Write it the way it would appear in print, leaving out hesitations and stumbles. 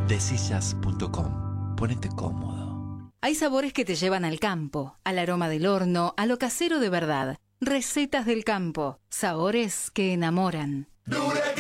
Desillas.com. Ponete cómodo. Hay sabores que te llevan al campo, al aroma del horno, a lo casero de verdad. Recetas del campo, sabores que enamoran.